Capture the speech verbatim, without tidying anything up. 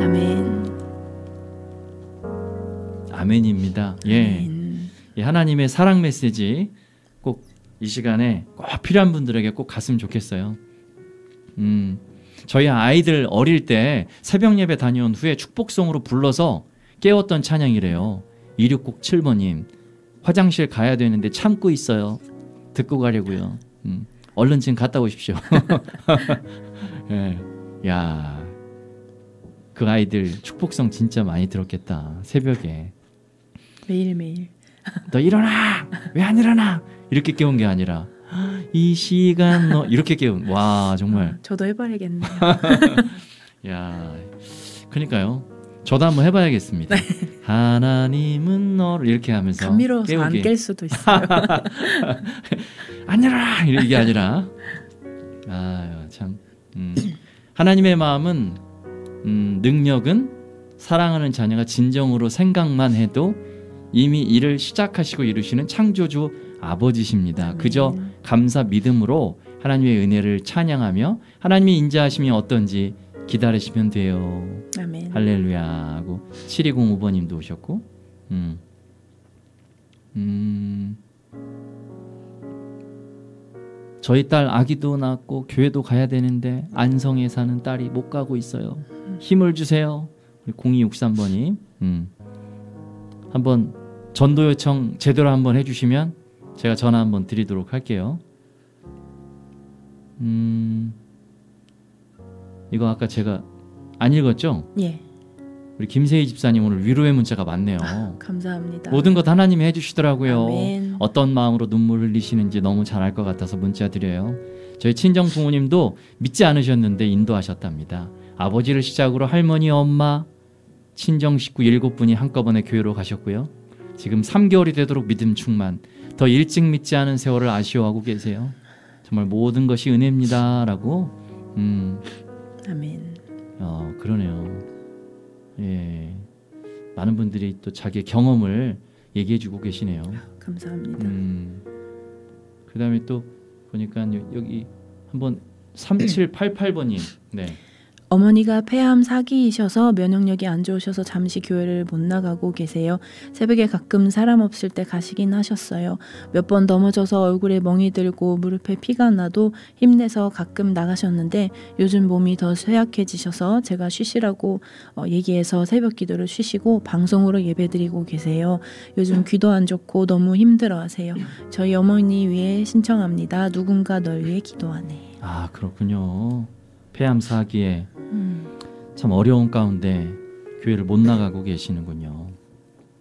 아멘. 아멘입니다. 예. 아멘. 예, 하나님의 사랑 메시지 꼭 이 시간에 꼭 필요한 분들에게 꼭 갔으면 좋겠어요. 음, 저희 아이들 어릴 때 새벽 예배 다녀온 후에 축복송으로 불러서 깨웠던 찬양이래요. 이육공칠 번님 화장실 가야 되는데 참고 있어요. 듣고 가려고요. 음, 얼른 지금 갔다 오십시오. 예, 야, 그 아이들 축복성 진짜 많이 들었겠다. 새벽에 매일매일 너 일어나! 왜 안 일어나? 이렇게 깨운 게 아니라 이 시간 너 이렇게 깨운. 와, 정말. 저도 해봐야겠네요. 야, 그러니까요. 저도 한번 해봐야겠습니다. 네. 하나님은 너를 이렇게 하면서 감미로워서 안 깰 수도 있어요. 안 일어나! 이게 아니라 아, 참 음. 하나님의 마음은 음, 능력은 사랑하는 자녀가 진정으로 생각만 해도 이미 일을 시작하시고 이루시는 창조주 아버지십니다. 아멘. 그저 감사 믿음으로 하나님의 은혜를 찬양하며 하나님의 인자하심이 어떤지 기다리시면 돼요. 아멘. 할렐루야 하고 칠이공오 번님도 오셨고 음. 음. 저희 딸 아기도 낳았고 교회도 가야 되는데 안성에 사는 딸이 못 가고 있어요. 힘을 주세요. 공이육삼 번님 음. 한번 전도 요청 제대로 한번 해주시면 제가 전화 한번 드리도록 할게요. 음, 이거 아까 제가 안 읽었죠? 예. 우리 김세희 집사님 오늘 위로의 문자가 많네요. 아, 감사합니다. 모든 것 하나님이 해주시더라고요. 아멘. 어떤 마음으로 눈물 흘리시는지 너무 잘 알 것 같아서 문자 드려요. 저희 친정 부모님도 믿지 않으셨는데 인도하셨답니다. 아버지를 시작으로 할머니, 엄마, 친정 식구 일곱 분이 한꺼번에 교회로 가셨고요. 지금 삼 개월이 되도록 믿음 충만, 더 일찍 믿지 않은 세월을 아쉬워하고 계세요. 정말 모든 것이 은혜입니다 라고. 음. 아멘. 어, 그러네요. 예, 많은 분들이 또 자기의 경험을 얘기해주고 계시네요. 감사합니다. 음, 그 다음에 또 보니까 여기 한번 삼칠팔팔 번님 네. 어머니가 폐암 사기이셔서 면역력이 안 좋으셔서 잠시 교회를 못 나가고 계세요. 새벽에 가끔 사람 없을 때 가시긴 하셨어요. 몇 번 넘어져서 얼굴에 멍이 들고 무릎에 피가 나도 힘내서 가끔 나가셨는데 요즘 몸이 더 쇠약해지셔서 제가 쉬시라고 어, 얘기해서 새벽 기도를 쉬시고 방송으로 예배드리고 계세요. 요즘 귀도 안 좋고 너무 힘들어하세요. 저희 어머니 위해 신청합니다. 누군가 널 위해 기도하네. 아, 그렇군요. 폐암 사기에 음. 참 어려운 가운데 교회를 못 나가고 계시는군요.